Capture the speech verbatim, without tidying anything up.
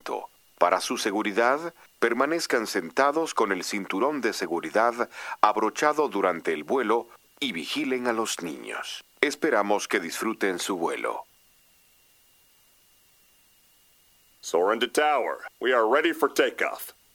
alto. Para su seguridad, permanezcan sentados con el cinturón de seguridad abrochado durante el vuelo y vigilen a los niños. Esperamos que disfruten su vuelo. Soarin' to tower. We are ready for takeoff.